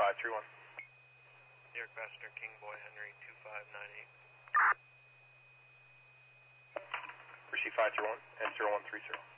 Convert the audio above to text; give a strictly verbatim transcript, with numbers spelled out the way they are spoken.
five three one. New York passenger King Boy Henry two five nine eight. Receive five three one and zero one three zero.